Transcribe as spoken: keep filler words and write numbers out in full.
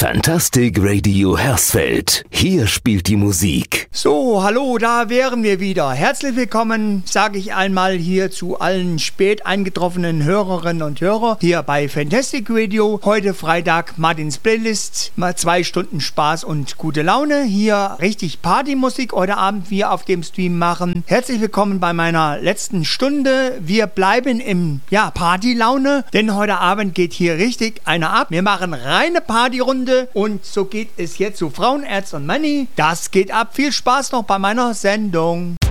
Fantastic Radio Hersfeld. Hier spielt die Musik. So, hallo, da wären wir wieder. Herzlich willkommen, sage ich einmal hier zu allen spät eingetroffenen Hörerinnen und Hörer hier bei Fantastic Radio. Heute Freitag Martins Playlist. Mal zwei Stunden Spaß und gute Laune. Hier richtig Partymusik heute Abend wir auf dem Stream machen. Herzlich willkommen bei meiner letzten Stunde. Wir bleiben im, ja, Partylaune, denn heute Abend geht hier richtig einer ab. Wir machen reine Partyrunde und so geht es jetzt zu Frauenärzt und Money. Das geht ab. Viel Spaß noch bei meiner Sendung.